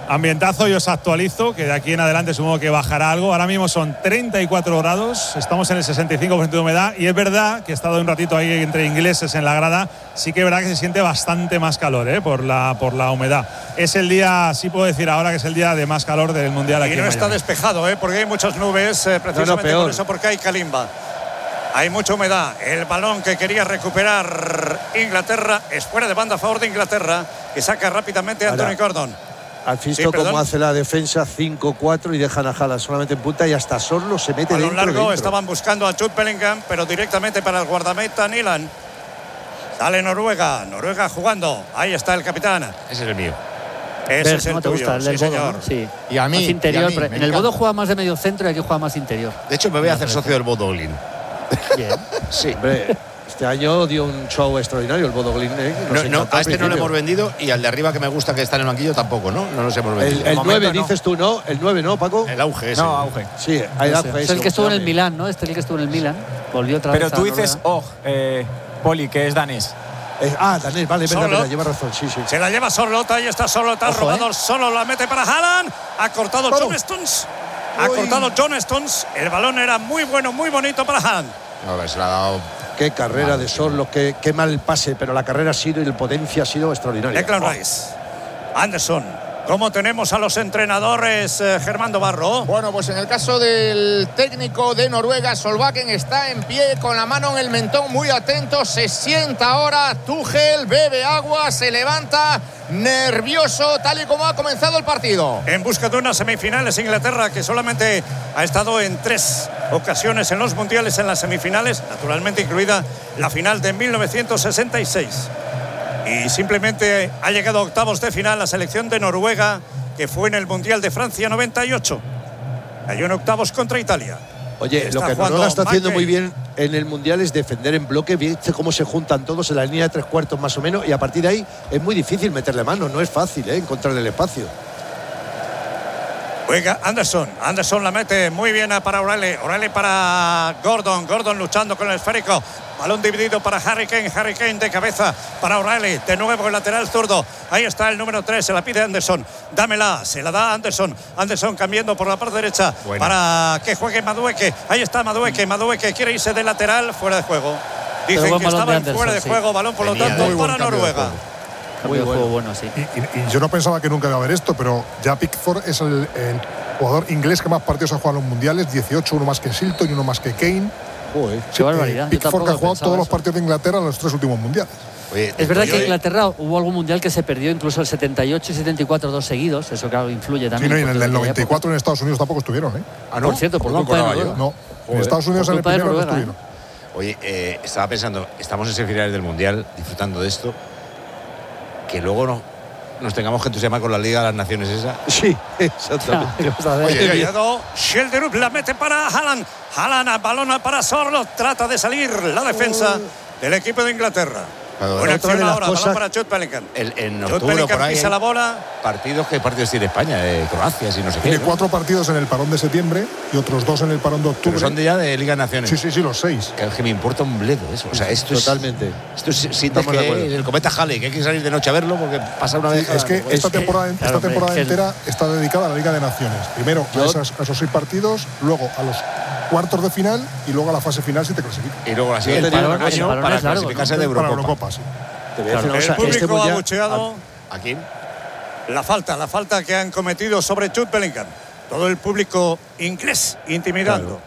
Ambientazo, y os actualizo que de aquí en adelante supongo que bajará algo. Ahora mismo son 34 grados, estamos en el 65% de humedad, y es verdad que he estado un ratito ahí entre ingleses en la grada. Sí que es verdad que se siente bastante más calor, por la humedad. Es el día, sí puedo decir ahora que es el día de más calor del Mundial aquí. Y no está despejado, porque hay muchas nubes, precisamente por eso, porque hay calimba. Hay mucha humedad. El balón que quería recuperar Inglaterra es fuera de banda a favor de Inglaterra, que saca rápidamente a Anthony Gordon. ¿Has visto cómo hace la defensa? 5-4 y dejan a Haaland solamente en punta, y hasta Sorlo se mete dentro. A lo largo estaban buscando a Jude Bellingham, pero directamente para el guardameta Nyland. Sale Noruega jugando. Ahí está el capitán. Ese es el mío. Ese es el ¿Cómo te gusta? El del Bodo, señor. ¿no? Sí. Y a mí. Más interior. Y a mí, en el Bodo juega más de medio centro y aquí juega más interior. De hecho, me voy a hacer socio del Bodo Glin. Bien. Sí. Hombre, este año dio un show extraordinario el Bodo Glimt. No, a este no lo hemos vendido, y al de arriba, que me gusta, que está en el banquillo, tampoco, ¿no? No los hemos vendido. El 9 dices tú, ¿no? El 9, ¿no, Paco? El auge ese. No, auge. Sí, hay No auge. sé. Es el que estuvo en el Milán, ¿no? Este es el que estuvo en el Milán. Volvió otra vez. Pero tú dices Poli, que es danés. Danés, vale, verdad, lleva razón, sí. Se la lleva Sorlota, ahí está Sorlota, robado solo, la mete para Haaland. Ha cortado John Stones. John Stones. El balón era muy bueno, muy bonito para Haaland. No, se la ha dado. Qué carrera de Sorlo, qué mal pase, pero la carrera ha sido, y el potencia ha sido extraordinaria. Declan Rice. Anderson. ¿Cómo tenemos a los entrenadores, Germán Dobarro? Bueno, pues en el caso del técnico de Noruega, Solbakken, está en pie con la mano en el mentón, muy atento. Se sienta ahora Tuchel, bebe agua, se levanta nervioso, tal y como ha comenzado el partido. En busca de unas semifinales, Inglaterra, que solamente ha estado en 3 ocasiones en los mundiales en las semifinales, naturalmente incluida la final de 1966. Y simplemente ha llegado a octavos de final la selección de Noruega, que fue en el Mundial de Francia 98. Cayó en octavos contra Italia. Oye, lo que Noruega está haciendo muy bien en el Mundial es defender en bloque. Viste cómo se juntan todos en la línea de 3 cuartos más o menos, y a partir de ahí es muy difícil meterle mano. No es fácil encontrar el espacio. Juega Anderson la mete muy bien para O'Reilly para Gordon luchando con el esférico. Balón dividido para Harry Kane de cabeza para O'Reilly, de nuevo el lateral zurdo. Ahí está el número 3, se la pide Anderson. Dámela, se la da Anderson cambiando por la parte derecha. Buena. Para que juegue Madueke. Ahí está Madueke quiere irse de lateral, fuera de juego. Dicen que estaba fuera de juego, balón por lo tanto para Noruega. Muy bueno. Bueno, sí. Y yo no pensaba que nunca iba a haber esto, pero ya Pickford es el jugador inglés que más partidos ha jugado en los mundiales, 18, uno más que Shilton y uno más que Kane. Qué barbaridad. Pickford, que ha jugado todos los partidos de Inglaterra en los 3 últimos mundiales. Oye, es verdad que en Inglaterra hubo algún mundial que se perdió, incluso el 78 y 74, 2 seguidos. Eso, claro, influye también. Sí, no, y en el 94 en Estados Unidos tampoco estuvieron, Por cierto, por culpa de Noruega. No, en Estados Unidos en el primero no estuvieron. Oye, estaba pensando, estamos en semifinales del mundial, disfrutando de esto, que luego nos tengamos que entusiasmar con la Liga de las Naciones esa. Sí, exactamente. Oye, Schjelderup la mete para Haaland, balón para Sorlo, trata de salir la defensa del equipo de Inglaterra. Buena acción ahora, balón para Jude Bellingham. En octubre por ahí pisa la bola. ¿Qué partidos tiene España? Croacia, si no sé qué. Tiene 4 partidos en el parón de septiembre y otros 2 en el parón de octubre. Pero son ya de Liga de Naciones. Sí, los 6. Que me importa un bledo eso. O sea, esto totalmente. Esto es el cometa Halley, que hay que salir de noche a verlo porque pasa una vez. Es que esta temporada entera está dedicada a la Liga de Naciones. Primero a esos 6 partidos, luego a los cuartos de final y luego a la fase final si te clasificas. Y luego la siguiente año para clasificarse de Eurocopa. Para Eurocopa, sí. El público ha abucheado. ¿A quién? La falta que han cometido sobre Jude Bellingham. Todo el público inglés intimidando. Claro.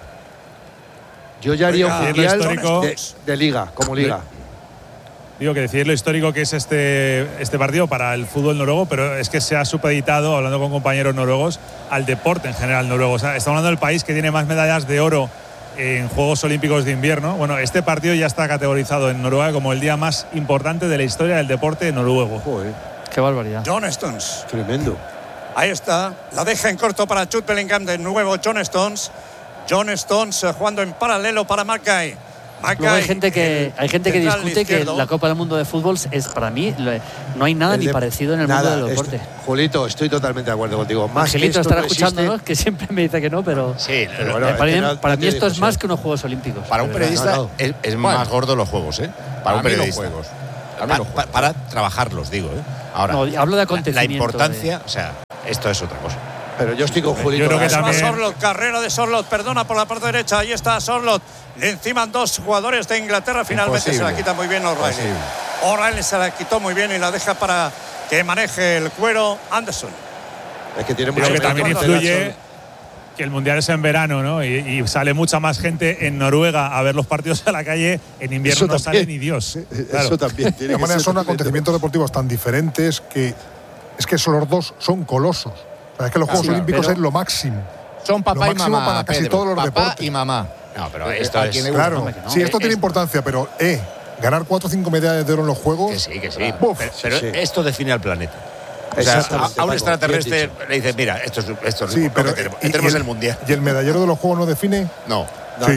Yo ya haría un mundial de liga, como liga. Digo que decir lo histórico que es este partido para el fútbol noruego, pero es que se ha supeditado, hablando con compañeros noruegos, al deporte en general noruego. O sea, estamos hablando del país que tiene más medallas de oro en Juegos Olímpicos de Invierno. Bueno, este partido ya está categorizado en Noruega como el día más importante de la historia del deporte noruego. Joder. Qué barbaridad. John Stones. Tremendo. Ahí está. La deja en corto para Jude Bellingham, de nuevo John Stones. John Stones jugando en paralelo para Mackay. Luego hay gente que discute que la Copa del Mundo de Fútbol es, para mí, no hay nada ni parecido en el mundo del deporte. Julito, estoy totalmente de acuerdo contigo. Angelito estará escuchándonos, que siempre me dice que no, pero sí, para mí esto es más que unos Juegos Olímpicos. Para un periodista es más gordo los juegos, Para un periodista. Los juegos. Para trabajarlos, digo, Ahora, no, hablo de acontecimientos. La importancia, o sea, esto es otra cosa. Pero yo estoy con Julio. Yo creo que también. Sorloth, carrera de Sorloth, perdona por la parte derecha. Ahí está Sorloth. Le enciman 2 jugadores de Inglaterra. Finalmente se la quita muy bien O'Reilly. O'Reilly se la quitó muy bien y la deja para que maneje el cuero Anderson. Es que tiene mucho que también influye que el Mundial es en verano, ¿no? Y sale mucha más gente en Noruega a ver los partidos a la calle. En invierno no sale ni Dios. Claro. Eso también tiene de manera son acontecimientos deportivos tan diferentes que es que los dos son colosos. O sea, es que los Juegos Olímpicos es lo máximo. Son papá y mamá para casi Pedro, todos los papá deportes. y mamá. No, pero esto es claro. No. Sí, esto tiene importancia, pero ganar 4 o 5 medallas de oro en los Juegos. Que sí. Uf, pero sí. esto define al planeta. O sea, a un extraterrestre le dice, mira, esto es sí, pero tenemos el Mundial. ¿Y el medallero de los Juegos no define? No.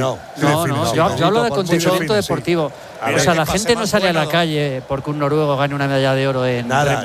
Yo hablo de acontecimiento deportivo. O sea, la gente no sale a la calle porque un noruego gane una medalla de oro en... Nada.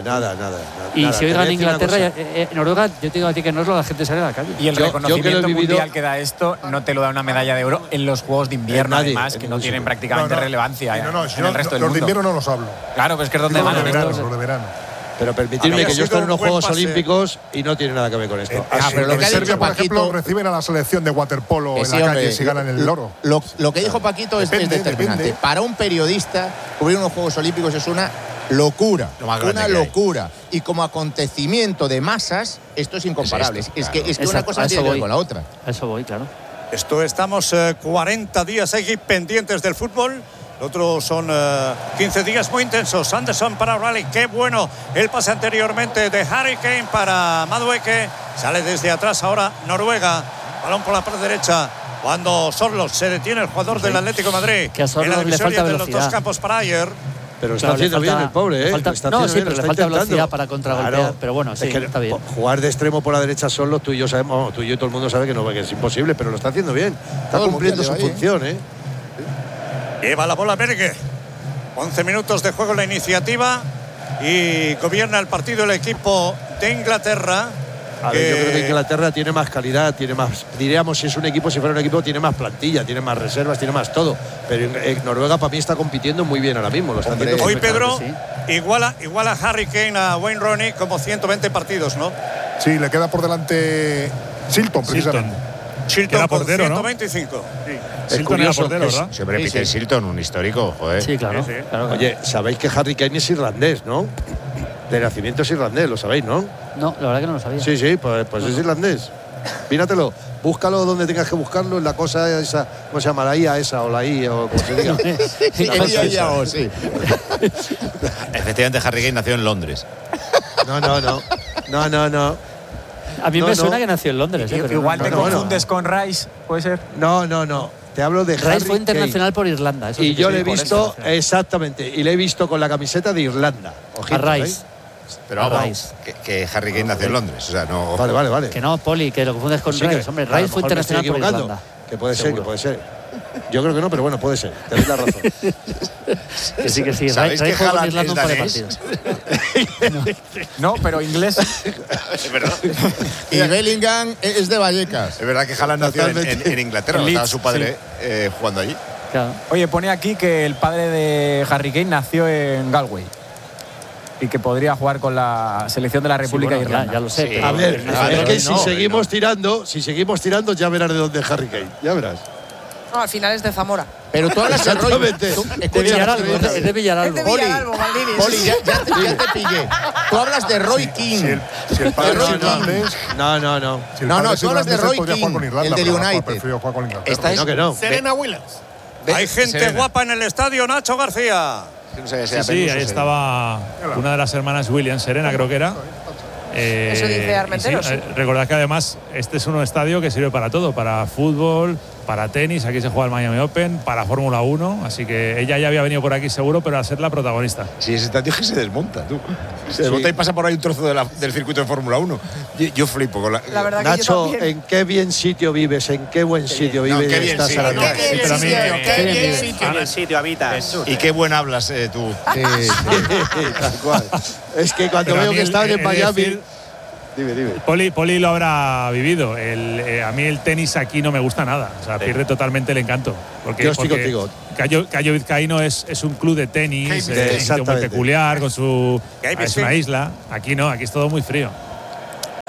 Y si hoy gana Inglaterra, Noruega, yo te digo a ti que no es lo, la gente sale a la calle. Y el reconocimiento mundial que da esto no te lo da una medalla de oro en los Juegos de invierno, además, que no tienen prácticamente relevancia en el resto del mundo. Los de invierno no los hablo. Claro, pues que es donde van. Los de verano. Pero permitidme que yo estoy en unos Juegos Olímpicos y no tiene nada que ver con esto. Pero los de Serbia, por ejemplo, reciben a la selección de waterpolo en la calle si ganan el oro. Lo que dijo Paquito es determinante. Para un periodista, cubrir unos Juegos Olímpicos es una locura. Una locura. Y como acontecimiento de masas, esto es incomparable. Es que una cosa tiene que ver con la otra. A eso voy, claro. Estamos 40 días aquí pendientes del fútbol. Otros son 15 días muy intensos. Anderson para O'Reilly. Qué bueno el pase anteriormente de Harry Kane para Madueke. Sale desde atrás ahora Noruega. Balón por la parte derecha. Cuando Sorloth se detiene el jugador del Atlético de Madrid. Que a Sorloth le falta velocidad. De los 2 campos para Ayer. Pero está haciendo bien el pobre, ¿eh? No, sí, pero le falta velocidad para contragolpear. Claro. Pero bueno, sí, es que está bien. Jugar de extremo por la derecha solo, tú y yo sabemos, tú y yo todo el mundo sabe que es imposible, pero lo está haciendo bien. Está cumpliendo su función, ¿eh? Lleva la bola Berge. 11 minutos de juego en la iniciativa y gobierna el partido el equipo de Inglaterra. A ver, yo creo que Inglaterra tiene más calidad, tiene más, diríamos, si fuera un equipo, tiene más plantilla, tiene más reservas, tiene más todo. Pero Noruega para mí está compitiendo muy bien ahora mismo. Lo está haciendo hoy Pedro sí. iguala a Harry Kane, a Wayne Rooney como 120 partidos, ¿no? Sí, le queda por delante Shilton, precisamente. Shilton con portero, 125. ¿no? Sí. Es curioso, portero, ¿verdad? Siempre Peter Shilton, un histórico, joder. Sí, claro. Claro. Oye, sabéis que Harry Kane es irlandés, ¿no? De nacimiento es irlandés, lo sabéis, ¿no? No, la verdad que no lo sabía. Sí, pues es irlandés. Míratelo, búscalo donde tengas que buscarlo, en la cosa esa, ¿cómo se llama? La IA esa o la I o como se diga. Sí. Efectivamente, Harry Kane nació en Londres. No. A mí me suena que nació en Londres. Pero igual te confundes con Rice, ¿puede ser? No. Te hablo de Harry Rice fue internacional por Irlanda. Eso y sí yo le he por visto, eso. exactamente, y le he visto con la camiseta de Irlanda. Ojito, A Rice. Pero Rice. que Harry Kane nació en Londres. O sea, no. Vale. Que no, Poli, que lo confundes con Sí, Rice. Hombre, Rice fue internacional por Irlanda. Que puede ser. Yo creo que no, pero bueno, puede ser. Tenéis la razón. Que sí. ¿Sabéis Rice que jugó en Haaland Irlanda un par de es partidos. No, pero inglés. Es verdad. Y Bellingham es de Vallecas. Es verdad que Haaland nació en Inglaterra. En Estaba Leeds, su padre jugando allí. Claro. Oye, pone aquí que el padre de Harry Kane nació en Galway y que podría jugar con la selección de la República de Irlanda. Ya lo sé. Sí. Pero A ver, es que no, si seguimos tirando, ya verás de dónde es Harry Kane. Ya verás. No, al final es de Zamora. Pero tú hablas de Roy. De Villaralbo, es de Villaralbo. Es de Villaralbo, Maldini. Poli, ya te pillé. Tú hablas de Roy King. Si el padre es Roy irlandés. No. Si el No, padre es tú hablas de irlandés, Roy podría jugar con King, Irlanda, el del pero United. prefiero jugar con Inglaterra. Esta es Que no. Serena Williams. Hay gente guapa en el estadio, Nacho García. Sí, ahí estaba una de las hermanas Williams, Serena creo que era. Eso dice Armenteros. Sí, recordad que además este es un estadio que sirve para todo, para fútbol, para tenis, aquí se juega el Miami Open, para Fórmula 1, así que ella ya había venido por aquí seguro, pero a ser la protagonista. Sí, ese estadio que se desmonta, tú. Se desmonta y pasa por ahí un trozo del circuito de Fórmula 1. Yo flipo con La verdad que Nacho, yo también. ¿en qué bien sitio vives? ¿En qué buen sitio vives? qué bien Estás sitio. ahora mismo. Qué bien sitio. Qué bien sitio habitas. Y qué buen hablas tú. Tal cual. Es que cuando veo que estaban en Miami. Dime. Poli lo habrá vivido. A mí el tenis aquí no me gusta nada. O sea, pierde totalmente el encanto. Yo estoy contigo. Cayo Vizcaíno es un club de tenis, es un sitio muy peculiar, es una isla. Aquí no, aquí es todo muy frío.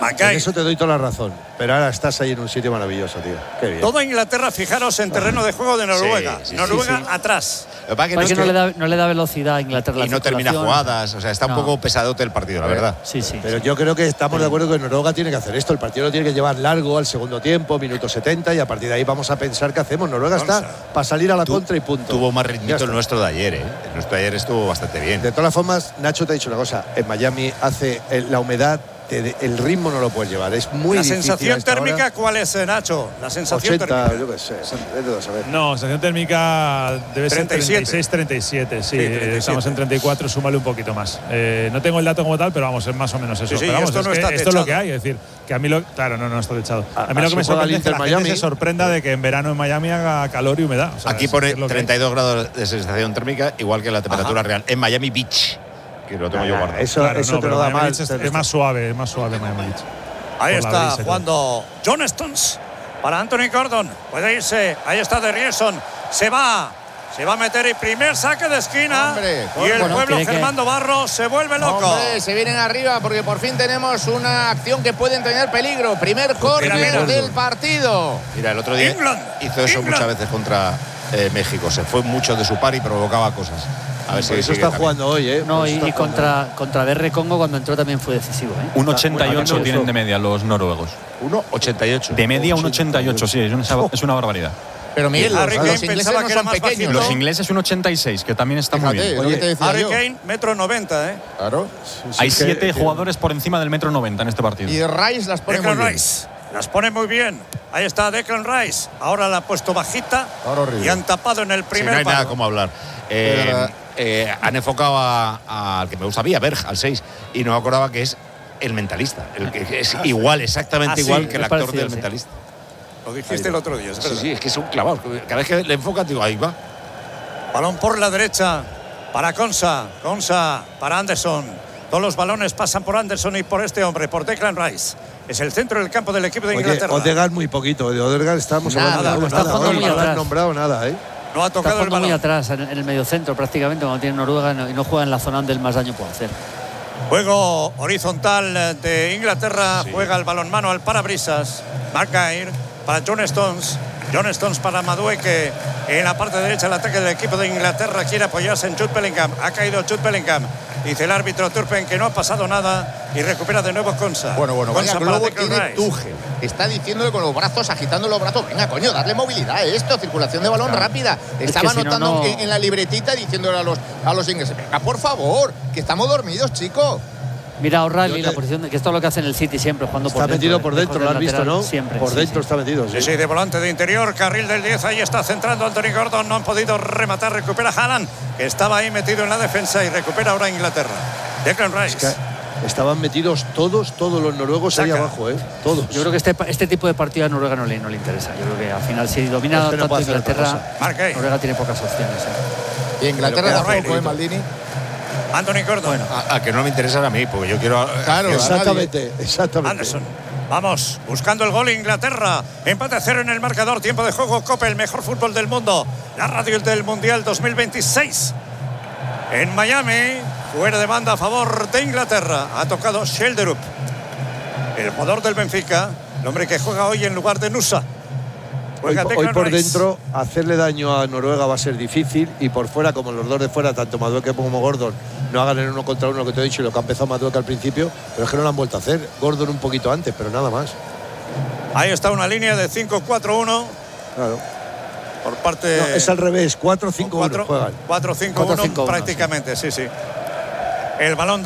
En eso te doy toda la razón. Pero ahora estás ahí en un sitio maravilloso, tío. Qué bien. Toda Inglaterra, fijaros, en terreno de juego de Noruega. Noruega atrás. Lo que pasa es que no le da velocidad a Inglaterra. Y no termina jugadas. O sea, está un poco pesadote el partido, la verdad. Sí. Pero yo creo que estamos de acuerdo que Noruega tiene que hacer esto. El partido lo tiene que llevar largo al segundo tiempo, minuto 70, y a partir de ahí vamos a pensar qué hacemos. Noruega está para salir a la contra y punto. Tuvo más ritmito el nuestro de ayer, ¿eh? El nuestro de ayer estuvo bastante bien. De todas formas, Nacho te ha dicho una cosa. En Miami hace la humedad. El ritmo no lo puedes llevar, es muy difícil. ¿La sensación térmica cuál es, Nacho? La sensación 80, térmica. yo qué sé, No, sensación térmica debe 37. ser 36, 37. Sí, 37. Estamos en 34, súmale un poquito más. No tengo el dato como tal, pero vamos, es más o menos eso. Sí, pero vamos, esto es lo que hay, es decir, que a mí claro, no está techado. A mí lo que me sorprende es que la gente se sorprenda de que en verano en Miami haga calor y humedad. O sea, aquí pone 32 grados de sensación térmica, igual que la temperatura real en Miami Beach. Que lo tengo yo guardado. Eso te lo da mal. Es más suave Miami Beach. Ahí está jugando John Stones para Anthony Gordon. Puede irse. Ahí está de Rierson. Se va a meter el primer saque de esquina. Hombre, y el pueblo Germando Barros se vuelve loco. Hombre, se vienen arriba porque por fin tenemos una acción que puede tener peligro. Primer córner del partido. Mira, el otro día hizo eso muchas veces contra México. Se fue mucho de su par y provocaba cosas. A ver si eso está jugando hoy, ¿eh? No, y contra DR Congo cuando entró también fue decisivo, ¿eh? 1,88 tienen de media los noruegos. 1,88. De media 1,88, sí, es una barbaridad. Pero Miguel, los ingleses no son pequeños. Los ingleses 1,86, que también está muy bien. Oye, Harry Kane, 1,90 m, ¿eh? Claro. Hay 7 jugadores por encima del 1,90 m en este partido. Y Rice las pone muy bien. Las pone muy bien. Ahí está Declan Rice. Ahora la ha puesto bajita y han tapado en el primer no hay palo. nada como hablar. Han enfocado al que me gusta a mí, a Berg, al 6, y no me acordaba que es el mentalista, el que es igual, exactamente igual que el actor del mentalista. Lo dijiste el otro día. Sí, es que es un clavado. Cada vez que le enfocan, digo, ahí va. Balón por la derecha para Konsa para Anderson. Todos los balones pasan por Anderson y por este hombre, por Declan Rice. Es el centro del campo del equipo de Inglaterra. Odegaard muy poquito. De Odegaard estamos hablando de nada. No han nombrado nada, ¿eh? No ha tocado el balón. Muy atrás, en el mediocentro prácticamente, cuando tiene Noruega y no juega en la zona donde el más daño puede hacer. Juego horizontal de Inglaterra. Juega el balonmano al parabrisas. Maguire para John Stones. John Stones para Madueke. En la parte derecha el ataque del equipo de Inglaterra quiere apoyarse en Jude Bellingham. Ha caído Jude Bellingham. Dice el árbitro Turpen que no ha pasado nada y recupera de nuevo Konsa. Bueno, Konsa vaya globo tiene Tuchel. Está diciéndole con los brazos, agitando los brazos. Venga, coño, darle movilidad a esto, circulación de balón rápida. Estaba anotando en la libretita diciéndole a los ingleses, venga, por favor, que estamos dormidos, chicos. Mira, O'Reilly, la posición que esto es lo que hace en el City siempre, jugando por dentro. Está metido por dentro, lo has visto, ¿no? Siempre. Por dentro está metido. Sí, de volante de interior, carril del 10, ahí está centrando Anthony Gordon, no han podido rematar, recupera Haaland, que estaba ahí metido en la defensa y recupera ahora Inglaterra. Declan Rice. Es que estaban metidos todos los noruegos ahí abajo, ¿eh? Todos. Yo creo que este tipo de partido a Noruega no le interesa. Yo creo que al final, si domina tanto Inglaterra, Noruega tiene pocas opciones. Y Inglaterra tampoco, Maldini. Anthony Gordon. Bueno, a que no me interesa a mí, porque yo quiero. Claro, exactamente. Anderson. Vamos, buscando el gol Inglaterra. Empate a 0 en el marcador. Tiempo de juego. Copa, el mejor fútbol del mundo. La radio del Mundial 2026. En Miami, fuera de banda a favor de Inglaterra. Ha tocado Shelderup, el jugador del Benfica, el hombre que juega hoy en lugar de Nusa. Hoy por dentro hacerle daño a Noruega va a ser difícil, y por fuera, como los dos de fuera, tanto Madueke como Gordon, no hagan el 1 contra 1 lo que te he dicho y lo que ha empezado Madueke al principio, pero es que no lo han vuelto a hacer. Gordon un poquito antes, pero nada más. Ahí está una línea de 5-4-1. Claro. Por parte. No, es al revés, 4-5-1 juegan. 4-5-1 prácticamente, sí. El balón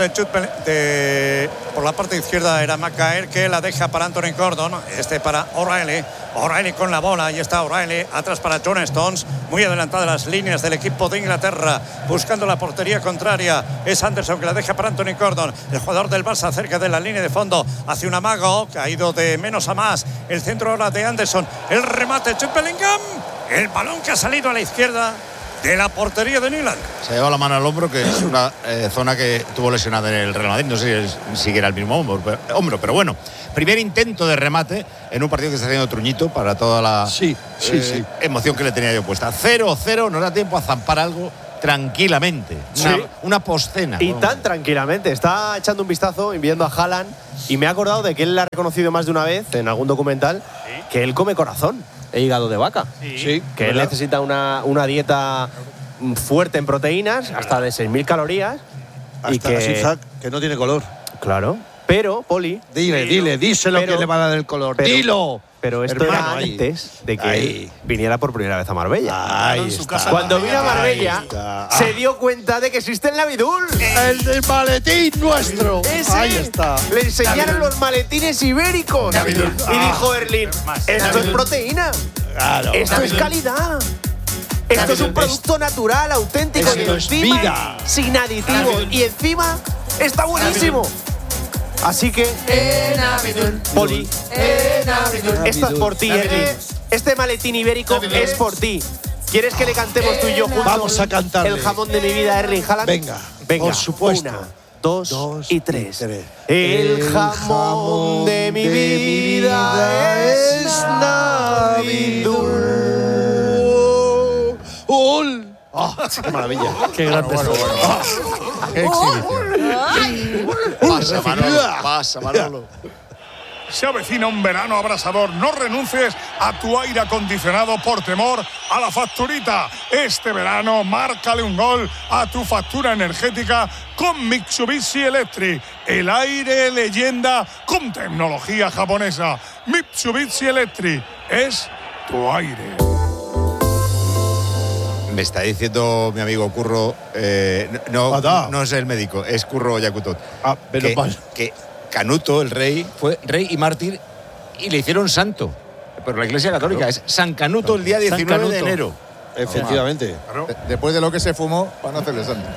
de por la parte izquierda era Maguire, que la deja para Anthony Gordon. Para O'Reilly. O'Reilly con la bola. Ahí está O'Reilly. Atrás para John Stones. Muy adelantadas las líneas del equipo de Inglaterra. Buscando la portería contraria. Es Anderson que la deja para Anthony Gordon. El jugador del Barça cerca de la línea de fondo. Hace un amago. Que ha ido de menos a más. El centro ahora de Anderson. El remate. Jude Bellingham. El balón que ha salido a la izquierda de la portería de Nyland. Se lleva la mano al hombro, que es una zona que tuvo lesionada en el Real Madrid. No sé si era el mismo hombro, pero bueno. Primer intento de remate en un partido que está haciendo Truñito para toda la emoción que le tenía yo puesta. 0-0, nos da tiempo a zampar algo tranquilamente. Una postcena. Y tan tranquilamente. Está echando un vistazo y viendo a Haaland y me ha acordado de que él le ha reconocido más de una vez en algún documental que él come corazón e hígado de vaca. Sí, que él necesita una dieta fuerte en proteínas, hasta de 6.000 calorías. Hasta y que no tiene color. Claro. Pero, Poli… Díselo que le va a dar el color. ¡Dilo! Pero esto era antes de que él viniera por primera vez a Marbella. Cuando vino a Marbella, se dio cuenta de que existe el Navidul. ¡El del maletín nuestro! Ahí está. Le enseñaron los maletines ibéricos. Navidul. Y dijo Erling, esto es proteína. Claro. Esto es calidad. Esto es un producto natural, auténtico. Esto es vida. Sin aditivos. Y encima está buenísimo. Así que, Poli, esto es por ti, Erling. Este maletín ibérico es por ti. ¿Quieres que le cantemos tú y yo juntos? Vamos a cantarle. El jamón de mi vida, Erling Haaland. Venga, por supuesto. 1, 2 y 3. El jamón de mi vida es Navidul. ¡Qué maravilla! ¡Qué grande! ¡Qué exhibición! Pasa, Manolo. Se avecina un verano abrasador. No renuncies a tu aire acondicionado por temor a la facturita. Este verano, márcale un gol a tu factura energética con Mitsubishi Electric. El aire leyenda con tecnología japonesa. Mitsubishi Electric es tu aire. Me está diciendo mi amigo Curro, no es el médico, es Curro Yacutot, que Canuto, el rey, fue rey y mártir y le hicieron santo. Pero la Iglesia Católica es San Canuto el día 19 de enero. Efectivamente. Después de lo que se fumó, para no hacerle santo.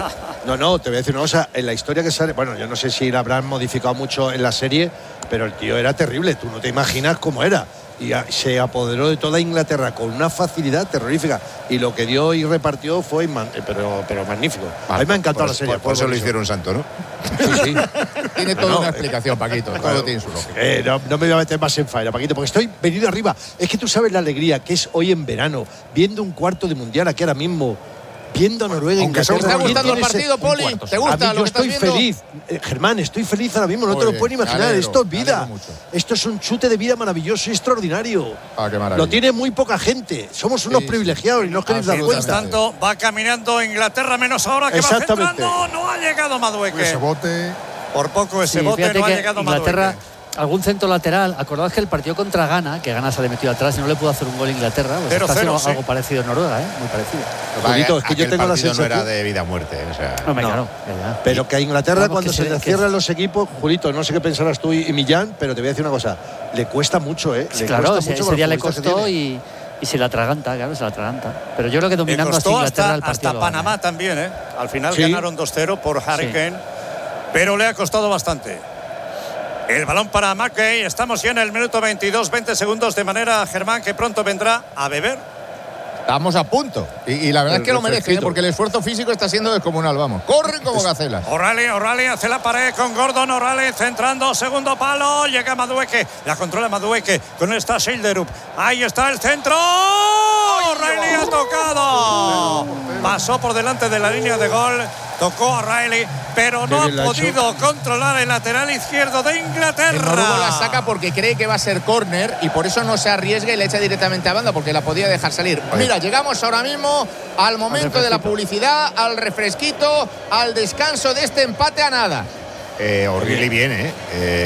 No, te voy a decir una cosa. En la historia que sale, bueno, yo no sé si la habrán modificado mucho en la serie, pero el tío era terrible. Tú no te imaginas cómo era. Y se apoderó de toda Inglaterra con una facilidad terrorífica. Y lo que dio y repartió fue pero magnífico. A mí me ha encantado la serie. Por eso lo hicieron santo, ¿no? Sí. Tiene toda una explicación, Paquito. Todo tiene su lógica. No me voy a meter más en faena, Paquito, porque estoy venido arriba. Es que tú sabes la alegría que es hoy en verano, viendo un cuarto de mundial aquí ahora mismo, viendo a Noruega, Inglaterra. ¿Te está gustando el partido, Poli? ¿Te gusta lo que estás viendo? Yo estoy feliz. Germán, estoy feliz ahora mismo. No te lo puedes imaginar. Esto es vida. Esto es un chute de vida maravilloso y extraordinario. Qué maravilla. Lo tiene muy poca gente. Somos unos privilegiados y no os queréis dar cuenta. Tanto va caminando Inglaterra, menos ahora que va centrando. No ha llegado Madueke. Ese bote. Por poco ese bote no ha llegado Inglaterra. Algún centro lateral. Acordaos que el partido contra Ghana, que Ghana se le metió atrás y no le pudo hacer un gol a Inglaterra, pues está haciendo algo parecido en Noruega, muy parecido. Julito, es que yo tengo la sensación. No era de vida o muerte. O sea, claro. Pero que a Inglaterra, cuando se le cierran los equipos, Julito, no sé qué pensarás tú y Millán, pero te voy a decir una cosa. Le cuesta mucho, ¿eh? Claro, ese día le costó y se la atraganta, claro, se la atraganta. Pero yo creo que dominando hasta Inglaterra el partido. Hasta Panamá también, ¿eh? Al final ganaron 2-0 por Harry Kane, pero le ha costado bastante. El balón para McKay. Estamos ya en el minuto 22, 20 segundos, de manera, Germán, que pronto vendrá a beber. Estamos a punto. Y la verdad es que lo merece, porque el esfuerzo físico está siendo descomunal, vamos. Corren como gacelas. O'Reilly hace la pared con Gordon. O'Reilly centrando, segundo palo. Llega Madueke. La controla Madueke. Con esta Schilderup. Ahí está el centro. O'Reilly ha tocado. Pasó por delante de la línea de gol. Tocó a O'Reilly, pero no ha podido controlar el lateral izquierdo de Inglaterra. El Noruego la saca porque cree que va a ser córner y por eso no se arriesga y le echa directamente a banda porque la podía dejar salir. Mira, llegamos ahora mismo al momento de la publicidad, al refresquito, al descanso de este empate a nada. O'Reilly viene,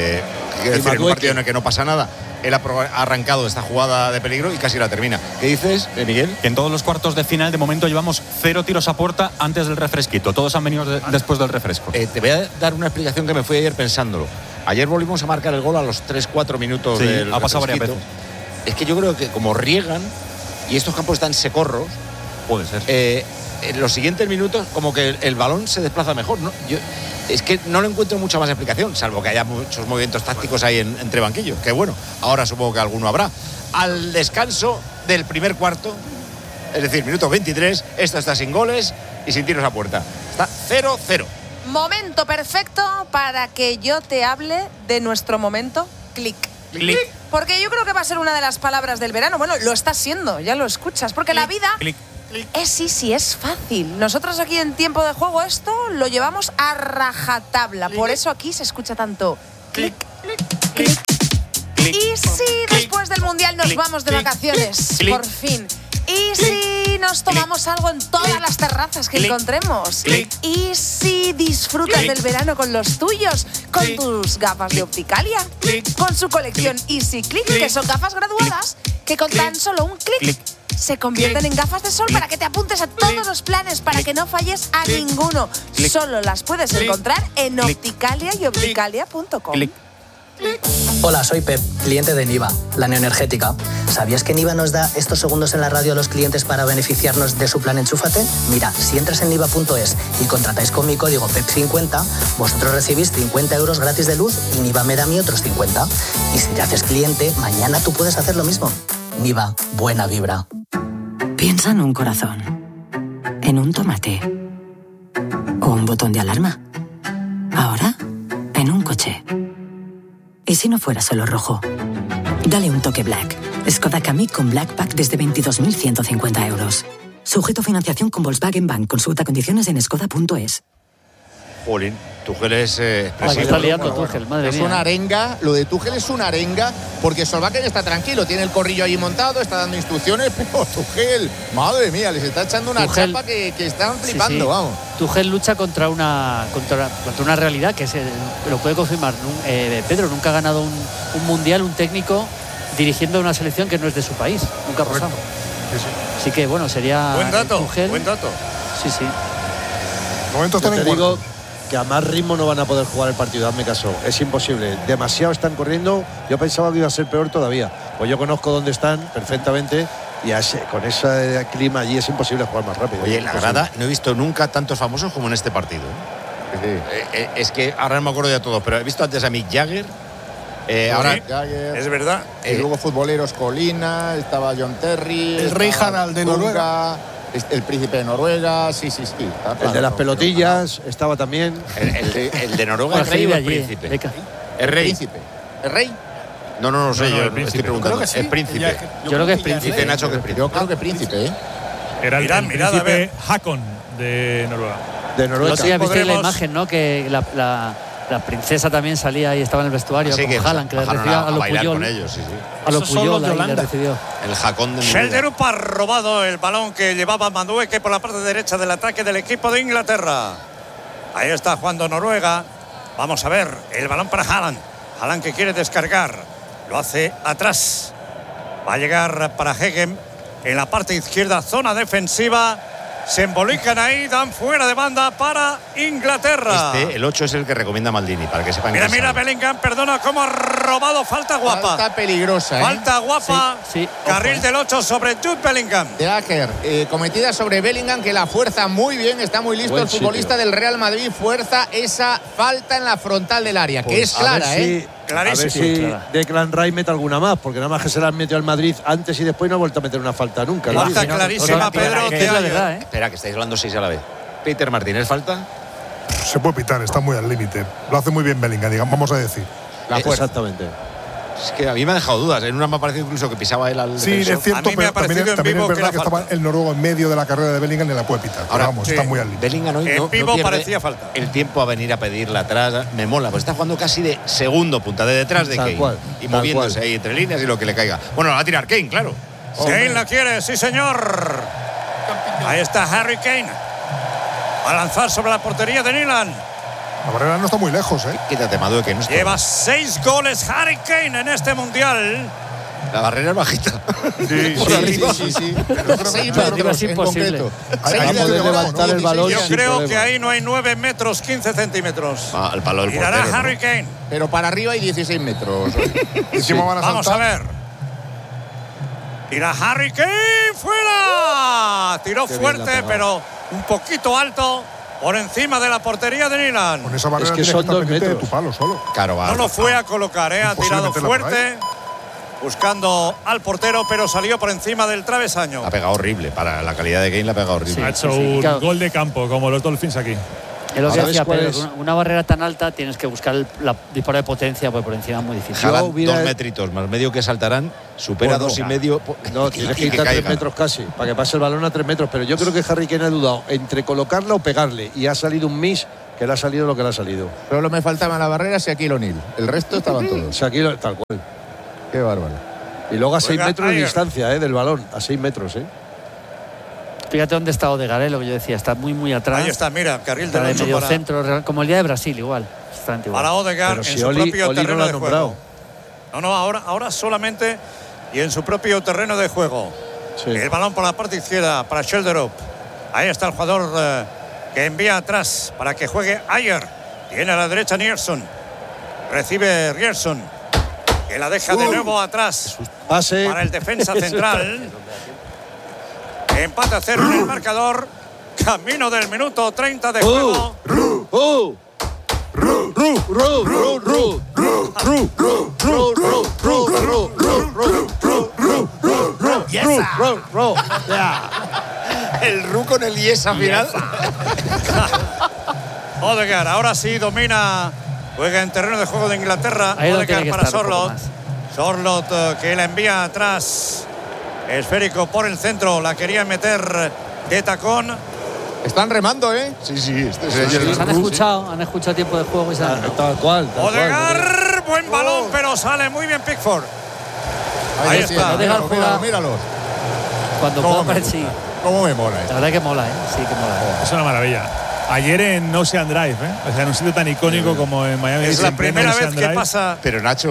quiero decir, en un partido en el que no pasa nada. Él ha arrancado esta jugada de peligro y casi la termina. ¿Qué dices, Miguel? En todos los cuartos de final, de momento, llevamos 0 tiros a puerta antes del refresquito. Todos han venido después del refresco. Te voy a dar una explicación que me fui ayer pensándolo. Ayer volvimos a marcar el gol a los 3-4 minutos del ha pasado varias veces. Es que yo creo que como riegan y estos campos están secorros, puede ser. En los siguientes minutos, como que el balón se desplaza mejor, ¿no? Es que no le encuentro mucha más explicación, salvo que haya muchos movimientos tácticos ahí entre banquillos. Que bueno, ahora supongo que alguno habrá. Al descanso del primer cuarto, es decir, minuto 23, esto está sin goles y sin tiros a puerta. Está 0-0. Momento perfecto para que yo te hable de nuestro momento click. Porque yo creo que va a ser una de las palabras del verano. Bueno, lo está siendo, ya lo escuchas. Porque la vida Es easy, es fácil. Nosotros aquí en Tiempo de Juego esto lo llevamos a rajatabla. Por eso aquí se escucha tanto clic, clic. Y si después del Mundial nos vamos de vacaciones, por fin. Y si nos tomamos algo en todas las terrazas que encontremos. Y si disfrutas del verano con los tuyos, con tus gafas de Opticalia, con su colección Easy Click, que son gafas graduadas que con tan solo un clic se convierten en gafas de sol para que te apuntes a todos los planes, para que no falles a ninguno. Solo las puedes encontrar en Opticalia y opticalia.com. Hola, soy Pep, cliente de Niva, la neoenergética. ¿Sabías que Niva nos da estos segundos en la radio a los clientes para beneficiarnos de su plan Enchúfate? Mira, si entras en niva.es y contratáis con mi código PEP50, vosotros recibís 50 euros gratis de luz y Niva me da a mí otros 50. Y si te haces cliente, mañana tú puedes hacer lo mismo. Niva, buena vibra. Piensa en un corazón, en un tomate o un botón de alarma. Ahora, en un coche. ¿Y si no fuera solo rojo? Dale un toque Black. Skoda Kamiq con Black Pack desde 22.150 euros. Sujeto a financiación con Volkswagen Bank. Consulta condiciones en skoda.es. Jolín, Tuchel es... está liando Tuchel, madre mía. Es una arenga, lo de Tuchel es una arenga, porque Solbakken está tranquilo, tiene el corrillo ahí montado, está dando instrucciones, pero Tuchel, madre mía, les está echando una chapa que están flipando, sí. Vamos. Tuchel lucha contra una realidad que lo puede confirmar. Pedro nunca ha ganado un mundial, un técnico dirigiendo una selección que no es de su país, nunca ha pasado. Sí. Así que bueno, sería buen dato, Tuchel. Buen dato. Sí. Yo te digo que a más ritmo no van a poder jugar el partido, hazme caso, es imposible, demasiado están corriendo. Yo pensaba que iba a ser peor todavía, pues yo conozco dónde están perfectamente y con ese clima allí es imposible jugar más rápido. Oye, en la grada no he visto nunca tantos famosos como en este partido. Sí. Es que ahora no me acuerdo de todos, pero he visto antes a Mick Jagger. Ahora Jagger, es verdad. Y luego futboleros, Colina, estaba John Terry, el rey Harald de Noruega, el príncipe de Noruega, sí. El de las pelotillas estaba también. El de Noruega, ¿es rey o es príncipe? ¿Es rey? Príncipe. ¿Es rey? No sé, yo estoy preguntando. Sí. Es príncipe. Yo creo que es príncipe. Nacho, que es príncipe. Yo creo que es príncipe, Era el príncipe Håkon de Noruega. De Noruega. No sé, ya visteis la imagen, ¿no? Que la princesa también salía y estaba en el vestuario con Haaland, que le recibía a lo Puyol. Con ellos, sí. A lo Puyol ahí le recibió. El Håkon de Schelderup ha robado el balón que llevaba Madueke por la parte derecha del ataque del equipo de Inglaterra. Ahí está jugando Noruega. Vamos a ver, el balón para Haaland. Haaland que quiere descargar. Lo hace atrás. Va a llegar para Hegem en la parte izquierda, zona defensiva. Se embolican ahí, dan fuera de banda para Inglaterra. El 8 es el que recomienda Maldini, para que sepan. Mira, Bellingham, perdona, cómo ha robado. Falta guapa. Falta peligrosa, Falta guapa. Sí. Carril del 8 sobre Jude Bellingham. De Aker, cometida sobre Bellingham, que la fuerza muy bien, está muy listo. El futbolista del Real Madrid fuerza esa falta en la frontal del área, que es clara, Clarísimo. A ver si Declan Rice mete alguna más, porque nada más que se la han metido al Madrid antes y después no ha vuelto a meter una falta nunca. Falta clarísima, Pedro. Es la verdad, Espera, que estáis hablando 6 a la vez. Peter Martínez, ¿falta? Se puede pitar, está muy al límite. Lo hace muy bien Bellingham, digamos, vamos a decir. Exactamente. Es que a mí me ha dejado dudas. En una me ha parecido incluso que pisaba él al. Sí, defensor. es cierto, pero también es verdad que estaba el noruego en medio de la carrera de Bellingham y la puede pitar. Ahora, vamos, está muy al límite. Bellingham hoy en vivo parecía falta. El tiempo a venir a pedirla atrás me mola, pues está jugando casi de segundo punta, de detrás de Kane. Y moviéndose ahí entre líneas y lo que le caiga. Bueno, la va a tirar Kane, claro. Kane la quiere, sí señor. Ahí está Harry Kane. A lanzar sobre la portería de Nyland. La barrera no está muy lejos, Quítate, Madueke, no está. Lleva 6 goles Harry Kane en este mundial. La barrera es bajita. Sí. Pero 6 metros en concreto. Levantar el balón. Yo creo que ahí no hay 9 metros, 15 centímetros. Al palo del Tirará portero, Harry Kane. Pero para arriba hay 16 metros. Vamos a ver. Tira Harry Kane, fuera. Tiró fuerte, pero un poquito alto. Por encima de la portería de Nyland. Con esa barrera es que son 2 metros de tu palo solo. Claro, no lo fue a colocar, ha tirado fuerte, buscando al portero, pero salió por encima del travesaño. Ha pegado horrible, para la calidad de Kane la ha pegado horrible. Ha hecho un gol de campo, como los Dolphins aquí. Es lo que decía Pedro, una barrera tan alta tienes que buscar el disparo de potencia, pues por encima es muy difícil. 2 metritos más medio que saltarán, supera 2,5. No, tienes que ir a 3 metros casi, para que pase el balón a 3 metros. Pero yo creo que Harry Kane ha dudado entre colocarla o pegarle. Y ha salido un miss que le ha salido lo que le ha salido. Solo me faltaba la barrera Shaquille O'Neal. El resto estaban todos. Shaquille, tal cual. Qué bárbaro. Y luego a 6 metros de distancia del balón. A 6 metros, Fíjate dónde está Odegaard, lo que yo decía, está muy atrás. Ahí está, mira, carril de derecho medio centro, como el día de Brasil, igual. Para Odegaard en su propio terreno de juego. No, ahora solamente y en su propio terreno de juego. Sí. El balón por la parte izquierda para Shelderup. Ahí está el jugador que envía atrás para que juegue Ayer. Tiene a la derecha Nierson. Recibe Rierson, que la deja de nuevo atrás. Pase para el defensa central. Empate a 0 en el marcador. Camino del minuto 30 de juego. El Ru con el Yesa final. Odegaard, ahora sí domina. Juega en terreno de juego de Inglaterra. Odegaard para Sorloth. Sorloth que la envía atrás. Esférico por el centro, la quería meter de tacón. Están remando, ¿eh? Sí. Han escuchado tiempo de juego y tal cual. Odegaard, buen balón, pero sale muy bien Pickford. Ahí está. Míralo. Cuando pueda aparecer. ¿Cómo me mola? La verdad que mola, Sí, que mola. Es una maravilla. Ayer en Ocean Drive, o sea, en un sitio tan icónico como en Miami. Es la primera vez que pasa. Pero Nacho,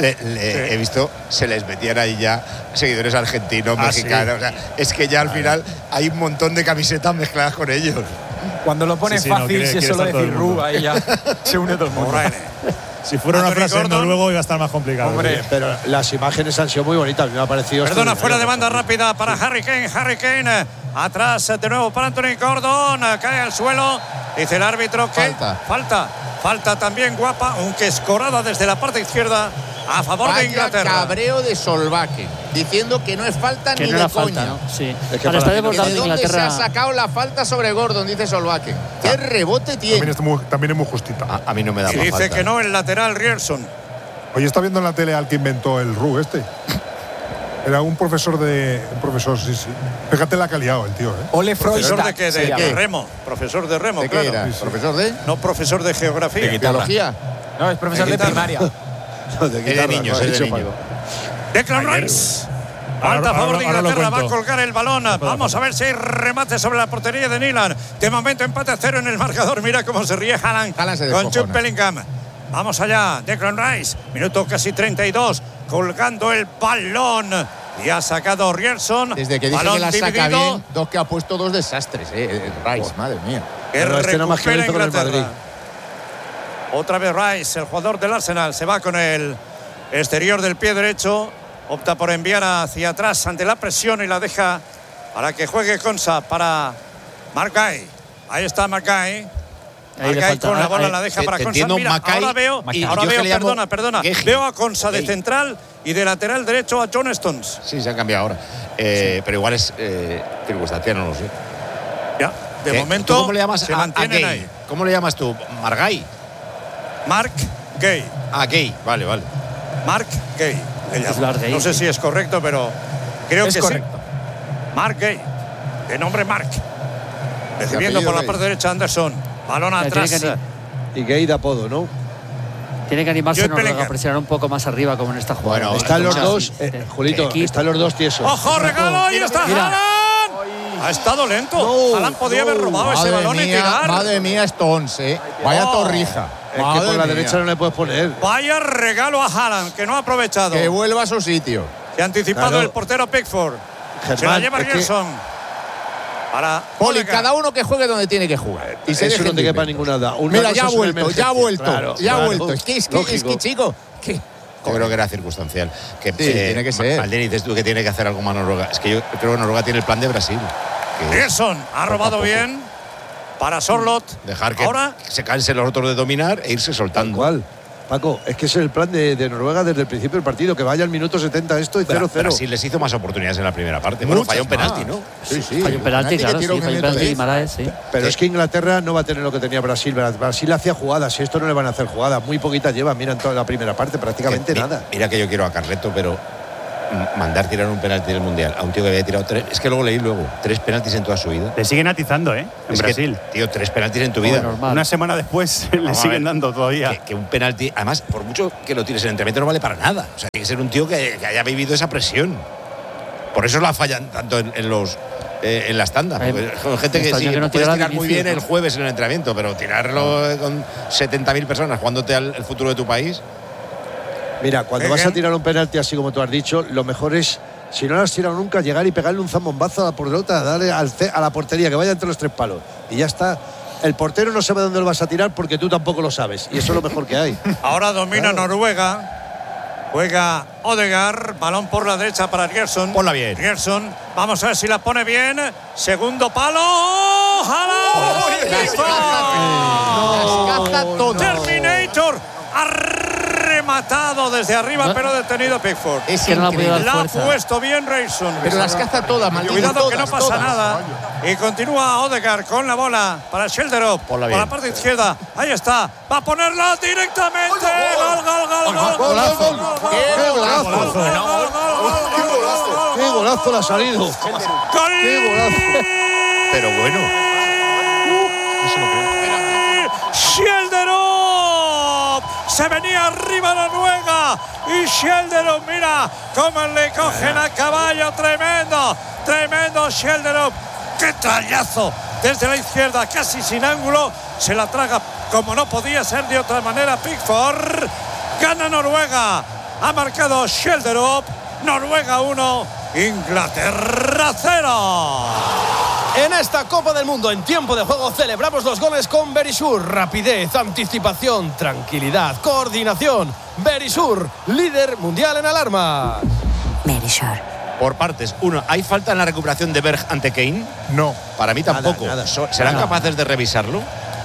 he visto, se les metían ahí ya seguidores argentinos, mexicanos. Sí. O sea, es que ya al final hay un montón de camisetas mezcladas con ellos. Cuando lo pones fácil, si es solo decir Ru, ahí ya se une todo el mundo. Si fuera una frase en noruego iba a estar más complicado. Hombre, pero las imágenes han sido muy bonitas. A mí me ha parecido. Perdona, fuera de banda rápida para Harry Kane. Harry Kane atrás de nuevo para Anthony Gordon. Cae al suelo. Dice el árbitro que falta también guapa, aunque escorada desde la parte izquierda a favor de Inglaterra. Cabreo de Solbakken diciendo que no es falta que ni no de coña. Falta, ¿no? Sí. Es que ¿de dónde se ha sacado la falta sobre Gordon? Dice Solbakken. ¿Qué rebote tiene? También es muy justita. A mí no me da falta. Dice que no el lateral Rierson. Oye, está viendo en la tele al que inventó el Ru este. Era un profesor, sí. Fíjate la que ha liado el tío, Ole Freud. ¿Profesor de qué? ¿De remo? Profesor de remo, claro. ¿Qué era? Sí. ¿Profesor de? No, profesor de geografía. ¿De biología? No, es profesor de primaria. de niños. Declan Rice. Falta a favor de Inglaterra, va a colgar el balón. Vamos a ver si hay remate sobre la portería de Nilan. De momento empate a 0 en el marcador. Mira cómo se ríe Haaland con Jude Bellingham. Vamos allá, Declan Rice. Minuto casi 32. Colgando el balón. Y ha sacado Rierson. Desde que dije que la saca bien, que ha puesto 2 desastres. Rice, madre mía. Que recupera Inglaterra. Otra vez Rice, el jugador del Arsenal. Se va con el exterior del pie derecho. Opta por enviar hacia atrás ante la presión y la deja para que juegue Konsa para Mark Guy. Ahí está Mark Guy. Mark Guy con la bola la deja para Konsa. Mira, ahora veo, perdona. Veo a Konsa de central y de lateral derecho a John Stones. Sí, se han cambiado ahora. Pero igual es circunstancial, no lo sé. Ya, de momento ¿cómo le llamas se mantienen ahí. ¿Cómo le llamas tú? ¿Margay? Mark Gay. Gay, vale. Mark Gay. No sé si es correcto, pero creo que correcto. Sí. Mark Gay, de nombre Mark. Recibiendo por la parte derecha Anderson. Balón atrás. Y Gay de apodo, ¿no? Tiene que animarse a presionar un poco más arriba, como en esta jugada. Bueno, están los dos, Julito, están los dos tiesos. ¡Ojo, regalo! ¡Ahí está Haaland! Ha estado lento. Haaland podía haber robado ese balón y tirar. Madre mía, Stones, Vaya torrija. Es que por la derecha no le puedes poner. Vaya regalo a Haaland, que no ha aprovechado. Que vuelva a su sitio. Se ha anticipado el portero Pickford. Se la lleva Rierson. Poli, cada uno que juegue donde tiene que jugar. Y eso no te quepa ninguna duda. Mira, ya ha vuelto. Es que chico. Yo creo que era circunstancial. Tiene que ser. Maldini, dices tú que tiene que hacer algo más Noruega. Es que yo creo que Noruega tiene el plan de Brasil. Rierson ha robado bien para Sorloth. Dejar que se cansen los otros de dominar e irse soltando. ¿Cuál? Paco, es que es el plan de Noruega desde el principio del partido, que vaya al minuto 70 esto y 0-0. Brasil les hizo más oportunidades en la primera parte. Bueno, falló un penalti, ¿no? Sí. Falló un penalti, claro, sí, falló un penalti y Maraes, sí. Pero es que Inglaterra no va a tener lo que tenía Brasil. Brasil hacía jugadas y esto no le van a hacer jugadas. Muy poquitas llevan, mira, en toda la primera parte, prácticamente nada. Mira que yo quiero a Carleto, pero mandar tirar un penalti en el Mundial a un tío que había tirado 3, es que luego leí 3 penaltis en toda su vida. Le siguen atizando, en Brasil. Tío, 3 penaltis en tu vida. Una semana después le siguen dando todavía. Que un penalti, además, por mucho que lo tires en el entrenamiento, no vale para nada. O sea, tiene que ser un tío que haya vivido esa presión. Por eso la fallan tanto en las tandas. Con gente que sí, no puedes tirar muy bien el jueves en el entrenamiento, pero tirarlo con 70.000 personas jugándote al futuro de tu país. Mira, cuando vas a tirar un penalti así como tú has dicho, lo mejor es, si no lo has tirado nunca, llegar y pegarle un zambombazo a la pelota, darle a la portería, que vaya entre los 3 palos. Y ya está. El portero no sabe dónde lo vas a tirar porque tú tampoco lo sabes. Y eso es lo mejor que hay. Ahora domina Noruega. Juega Odegaard. Balón por la derecha para Gerson. Ponla bien. Gerson. Vamos a ver si la pone bien. Segundo palo. ¡Haaland! Terminator. Rematado desde arriba, pero detenido Pickford. Es que no la ha puesto bien Rayson. Pero las caza todas, maldito. Cuidado que no pasa nada. Y continúa Odegaard con la bola para Shelderop. Por la parte izquierda. Ahí está. Va a ponerla directamente. Gol. ¡Qué golazo le ha salido! ¡Qué golazo! Pero bueno. Eso lo creo. Shelderop. Se venía arriba Noruega y Shelderop, mira cómo le cogen a caballo, tremendo Shelderop, qué trayazo desde la izquierda, casi sin ángulo, se la traga como no podía ser de otra manera Pickford. Gana Noruega, ha marcado Shelderop. Noruega 1, Inglaterra 0. En esta Copa del Mundo, en tiempo de juego, celebramos los goles con Verisur. Rapidez, anticipación, tranquilidad, coordinación. Verisur, líder mundial en alarma. Verisur. Por partes. Uno, ¿hay falta en la recuperación de Berg ante Kane? No. Para mí tampoco. Nada. ¿Serán capaces de revisarlo?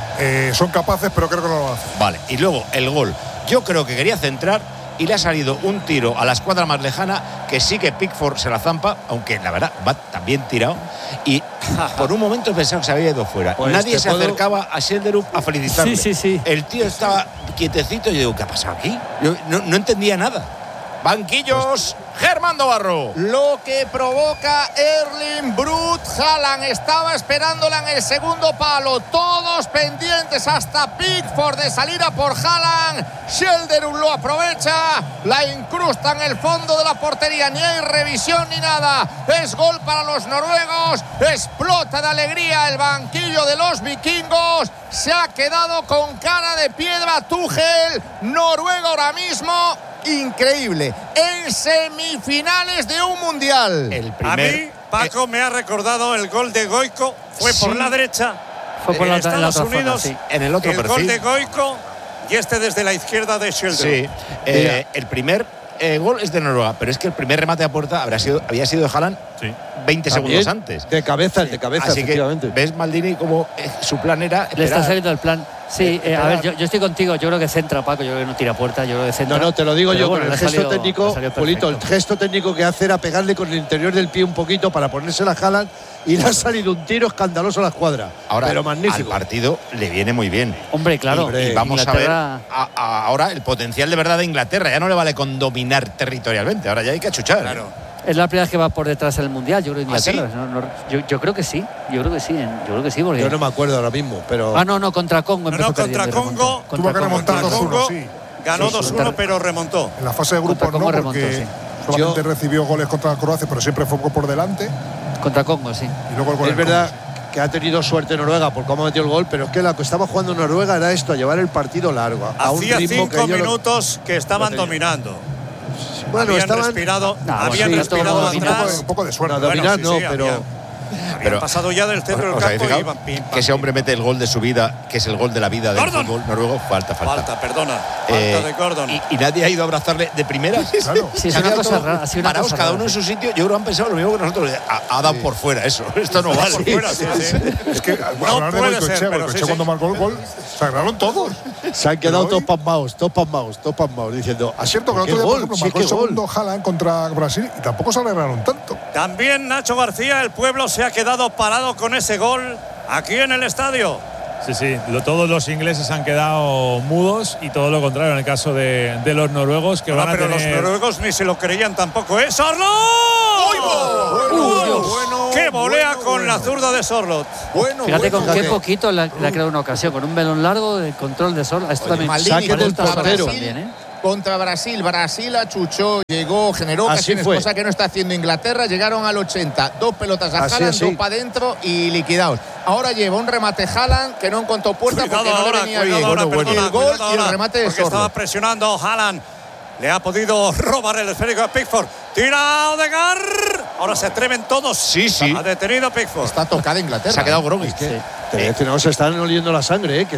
Son capaces, pero creo que no lo hacen. Vale. Y luego, el gol. Yo creo que quería centrar y le ha salido un tiro a la escuadra más lejana, que sí que Pickford se la zampa, aunque la verdad va también tirado, y por un momento pensaba que se había ido fuera. Pues nadie se acercaba a Shelderop a felicitarle. Sí. El tío estaba quietecito y yo digo, ¿qué ha pasado aquí? Yo no entendía nada. Banquillos, Germán Navarro. Lo que provoca Erling Brut Haaland. Estaba esperándola en el segundo palo. Todos pendientes hasta Pickford de salir a por Haaland. Shelderop lo aprovecha. La incrusta en el fondo de la portería. Ni hay revisión ni nada. Es gol para los noruegos. Explota de alegría el banquillo de los vikingos. Se ha quedado con cara de piedra Tuchel. Noruega ahora mismo. Increíble, en semifinales de un mundial. A mí, Paco, me ha recordado el gol de Goico. Fue por la derecha. Fue por la Estados otra Unidos. zona, sí. En el otro perfil. Gol de Goico y este desde la izquierda de Shelderop. Sí. El primer gol es de Noruega, pero es que el primer remate a puerta había sido de Haaland 20 segundos antes. De cabeza, Así efectivamente. Que ves Maldini como su plan era. Le está saliendo el plan. Sí, a ver, yo estoy contigo. Yo creo que centra, Paco. Yo creo que no tira puerta. Yo creo que centra. No, te lo digo yo, bueno, con el gesto técnico, Julito, el gesto técnico que hace era pegarle con el interior del pie un poquito para ponérsela a Haaland y le ha salido un tiro escandaloso a la escuadra. Ahora, pero magnífico. Al partido le viene muy bien. Hombre, claro. Y vamos a ver ahora el potencial de verdad de Inglaterra. Ya no le vale con dominar territorialmente. Ahora ya hay que achuchar. Claro. Es la primera vez que va por detrás en el Mundial, yo creo, Inglaterra. ¿Sí? Yo creo que sí. Yo creo que sí. Porque... Yo no me acuerdo ahora mismo, pero. No, contra Congo. Contra Congo. Tuvo que remontar 2-1, sí. Ganó 2-1, pero remontó. En la fase de grupos no, porque remontó, solamente recibió goles contra Croacia, pero siempre fue por delante. Contra Congo, sí. Y luego el gol es verdad que ha tenido suerte Noruega por cómo metió el gol, pero es que lo que estaba jugando Noruega era esto, a llevar el partido largo. A un ritmo 5 minutos que estaban dominando. Bueno, habían respirado atrás. Un poco de suerte. No, dominar no, pero Pero pasado ya del centro del campo y iban pim, pam, que ese hombre mete el gol de su vida, que es el gol de la vida del fútbol noruego. Falta. Falta de Gordon. Y nadie ha ido a abrazarle de primeras. Claro. Sí, es una cosa rara. Paraos cada uno en su sitio. Yo creo que han pensado lo mismo que nosotros. Ha dado por fuera eso. Esto no vale. Es que hablar de Goicoechea, cuando marcó el gol, se agarraron todos. Se han quedado todos pasmados, diciendo. Es cierto que el otro día, por ejemplo, marcó el segundo Haaland contra Brasil y tampoco se alegraron tanto. También Nacho García, el pueblo se ha quedado parado con ese gol aquí en el estadio. Sí, todos los ingleses han quedado mudos y todo lo contrario en el caso de los noruegos que van a pero tener... los noruegos ni se lo creían tampoco. ¡Es Sorloth! ¡Qué volea con la zurda de Sorloth! Fíjate con qué poquito le ha creado una ocasión, con un melón largo de control de Sorloth. Esto también saque del portero. Contra Brasil. Brasil achuchó, llegó, generó ocasiones, cosa que no está haciendo Inglaterra. Llegaron al 80. 2 pelotas a Haaland, 2 para adentro y liquidados. Ahora lleva un remate Haaland que no encontró puerta porque no le venía bien. El gol y el remate de Sorloth. Estaba presionando Haaland. Le ha podido robar el esférico a Pickford. Tira Odegaard. Ahora se atreven todos. Sí. Ha detenido Pickford. Está tocada Inglaterra. Se ha quedado groggy. No se están oliendo la sangre,